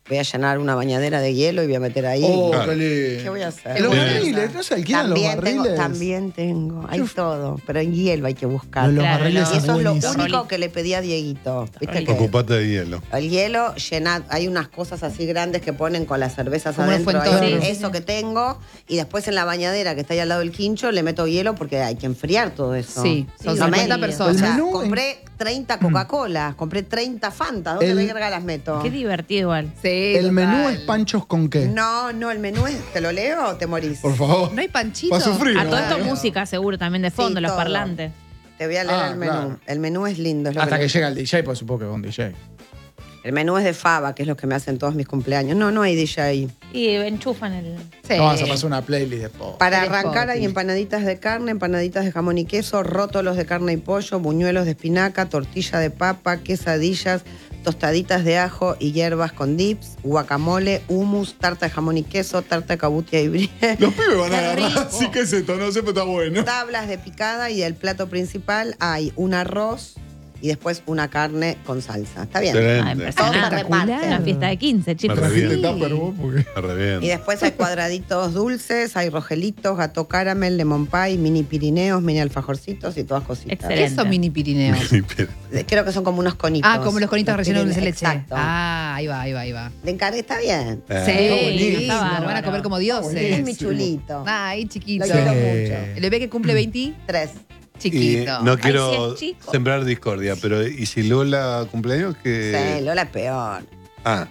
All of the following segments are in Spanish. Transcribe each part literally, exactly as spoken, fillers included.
voy a llenar una bañadera de hielo y voy a meter ahí. Oh, Claro. qué ¿Qué voy a hacer? Los Bien. barriles, ¿no se alquilan los También tengo, barriles? también tengo, hay todo, pero en hielo hay que buscar. Los Claro, barriles no. Y son eso es lo buenísimos. único que le pedí a Dieguito. ¿Viste que Ocupate de hielo. el hielo llena, hay unas cosas así grandes que ponen con las cervezas Como los adentro. fuentones. ahí, eso que tengo. Y después en la bañadera que está ahí al lado del quincho le meto hielo porque hay que enfriar todo eso. Sí, son No cincuenta me- personas. O sea, El menú en- compré treinta Coca-Cola, compré treinta Fanta. ¿Dónde El- verga las meto? Qué divertido igual. Sí, El total. menú es panchos con qué. No, no, el menú es. ¿Te lo leo o te morís? Por favor. ¿No hay panchito? Va a sufrir. A todo ¿no? esto música seguro también de fondo, Sí, los todo. parlantes. Te voy a leer Ah, el menú. claro. El menú es lindo. Es lo Hasta que que le- llega el D J, pues supongo que es un D J. El menú es de fava, que es lo que me hacen todos mis cumpleaños. No, no hay D J ahí. Y enchufan el... Sí. No, vamos a pasar una playlist de pop. Para El arrancar spot, hay sí. empanaditas de carne, empanaditas de jamón y queso, rótolos de carne y pollo, buñuelos de espinaca, tortilla de papa, quesadillas, tostaditas de ajo y hierbas con dips, guacamole, hummus, tarta de jamón y queso, tarta de cabutia y brie, Los pibes van a Qué agarrar, rico. así que es esto, no sé, pero está bueno. tablas de picada y el plato principal hay un arroz y después una carne con salsa. ¿Está bien? Ah, Excelente. impresionante. Todo se reparte. Una fiesta de quince, chicos. Me revienta. Trajiste tupper vos, porque- Está re bien. Y después hay cuadraditos dulces, hay rogelitos, gato caramel, lemon pie, mini pirineos, mini alfajorcitos y todas cositas. Excelente. ¿Qué son mini pirineos? Creo que son como unos conitos. Ah, como los conitos rellenos de dulce de leche. Exacto. Ah, ahí va, ahí va, ahí va. Le encaré, está bien. Eh, Sí, buenísimo. lindo, Está van a bárbaro. comer como Es dioses. mi chulito. Ay, chiquito. Lo quiero Sí. mucho. ¿El bebé que cumple veinte? Tres. Y Chiquito. no Ay, quiero sí es chico. sembrar discordia, pero ¿y si Lola cumpleaños? Que... Sí, Lola es peor. Ah,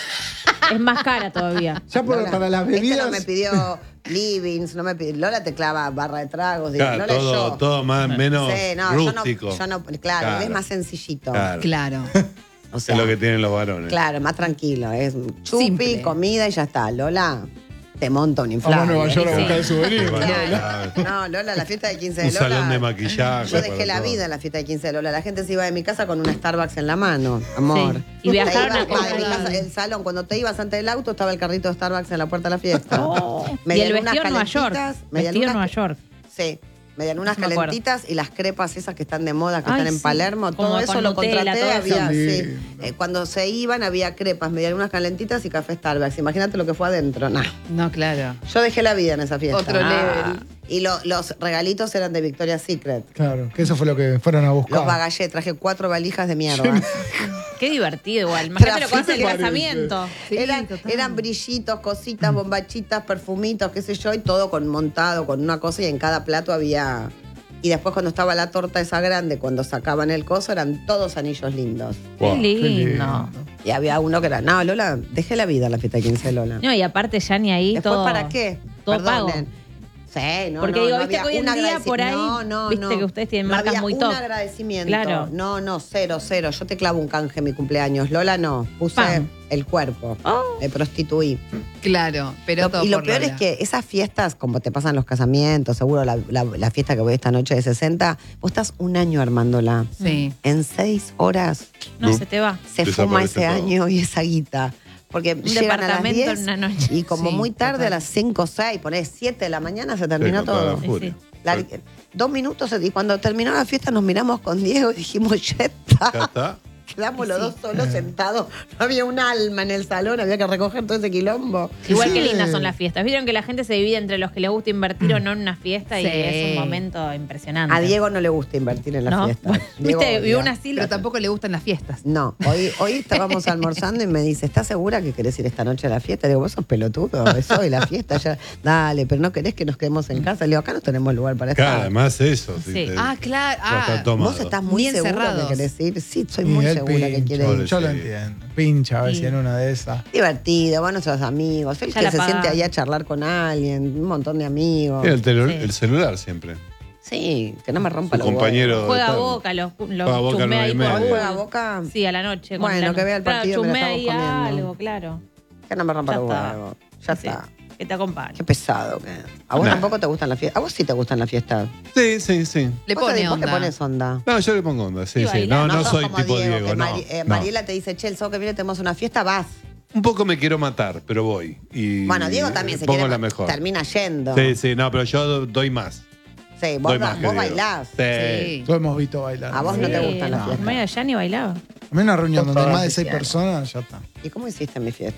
Es más cara todavía. Ya por- Lola, para las este bebidas. no me pidió livings, no me pidió. Lola te clava barra de tragos. digo, claro, Lola es todo, yo. todo más, menos Sí, no, rústico. Yo no, yo no, claro, Claro. es más sencillito. Claro. Claro. O sea, Es lo que tienen los varones. claro, más tranquilo. Es chupi, Simple. comida y ya está. Lola te monta un inflable. Vamos a Nueva York a Sí. buscar el souvenir. Claro. Claro. Claro. No, Lola, la fiesta de quince Un de Lola. salón de maquillaje Yo dejé para la todo. vida en la fiesta de quince de Lola. La gente se iba de mi casa con una Starbucks en la mano, amor. Sí. Y viajaron Te a ibas de mi comprar- casa, el salón, cuando te ibas antes del auto, estaba el carrito de Starbucks en la puerta de la fiesta. Oh. Y el Medialunas vestido en Nueva York. calentitas, Vestido en medialunas- Nueva York. Sí. Medialunas No me acuerdo. calentitas y las crepas esas que están de moda, que Ay, están en sí. Palermo, Como todo eso con lo Nutella, contraté. todo eso. Había, sí. Lindo. Eh, cuando se iban había crepas, medialunas calentitas y café Starbucks. Imagínate lo que fue adentro. Nah. No, claro. Yo dejé la vida en esa fiesta. Otro level. Y lo- los regalitos eran de Victoria's Secret. Claro, que eso fue lo que fueron a buscar. Los bagallé, traje cuatro valijas de mierda. Qué divertido igual. Imagínate lo que hace el Parece. casamiento. Sí, eran, total. eran brillitos, cositas, bombachitas, perfumitos, qué sé yo, y todo con montado con una cosa y en cada plato había. Y después cuando estaba la torta esa grande, cuando sacaban el coso, eran todos anillos lindos. Wow. Qué lindo. lindo. Y había uno que era, no, Lola, dejé la vida en la fiesta de quince de Lola. No, y aparte ya ni ahí Después, todo. ¿para qué? Todo Perdonen. pago. Sí, no, Porque no, digo, no viste había que hoy en un día agradeci- por ahí, no, no, viste no. que ustedes tienen No marcas había muy un top. agradecimiento. Claro. No, no, cero, cero. Yo te clavo un canje en mi cumpleaños. Lola no. Puse Pam. el cuerpo. Oh. Me prostituí. Claro, pero todo y lo por peor Lola. es que esas fiestas, como te pasan los casamientos, seguro la, la- la fiesta que voy esta noche de sesenta, vos estás un año armándola. Sí. En seis horas No, No. se te va. se fuma Desaparece ese todo. año y esa guita. Porque Un llegan a las departamento diez en una noche. y como Sí, muy tarde, total. a las cinco o seis, ponés siete de la mañana, se terminó Sí, con toda todo. la furia. Sí, La- dos minutos y cuando terminó la fiesta nos miramos con Diego y dijimos, ya está. Ya está. Quedamos los dos solos sentados. No había un alma en el salón, había que recoger todo ese quilombo. Igual Sí. que lindas son las fiestas. Vieron que la gente se divide entre los que les gusta invertir o no en una fiesta y Sí. es un momento impresionante. A Diego no le gusta invertir en la ¿No? fiesta. Bueno, Diego Viste, odia. y una así Pero tampoco le gustan las fiestas. No, hoy, hoy estábamos almorzando y me dice, ¿estás segura que querés ir esta noche a la fiesta? Le digo, vos sos pelotudo, es hoy la fiesta. Ya, dale, pero no querés que nos quedemos en casa. Le digo, acá no tenemos lugar para estar. Claro, además eso. si Sí. te- Ah, claro. va a estar Ah, tomado. ¿Vos estás muy Ni segura encerrados. que querés ir? Sí, soy Y muy él segura que pincha. quiere Pobre. ir. Yo lo Sí. entiendo. Pincha a ver Sí. si en una de esas. Divertido, van nuestros amigos. El Ya que la se pagamos. siente ahí a charlar con alguien, un montón de amigos. Sí, el, telu- Sí. el celular siempre. Sí, que no me rompa Su los compañero. Juega de tarde. Boca, los, los Juega Boca chusmea nueve ahí y por media. huevos. Google. ¿Juega Boca? Sí, a la noche. con Bueno, la- que vea el partido claro, que la chusmea estamos ahí comiendo. algo, claro. Que no me rompa Ya los está. huevos. Ya Sí, está. que te acompañe. Qué pesado que. ¿A vos Nah. tampoco te gustan las fiestas? ¿A vos sí te gustan las fiestas? Sí, sí, sí. le ¿Vos pone te- vos onda. le pones onda. No, yo le pongo onda, sí, Y sí. bailar. No, no, sos soy como tipo Diego, Diego, que no, Mari- eh, no. Mariela te dice, che, el sábado que viene tenemos una fiesta, vas. Un poco me quiero matar, pero voy. Y Bueno, Diego también se pongo quiere. la mejor. Termina yendo. Sí, sí, no, pero yo doy más. Sí, vos, Doy da- más que vos Diego. bailás. Sí. Sí. Todos hemos visto bailar. A vos no te Sí, gustan las no, fiestas. Maya ya ni bailaba. A mí una reunión donde hay más de seis Total. personas, ya está. ¿Y cómo hiciste en mi fiesta?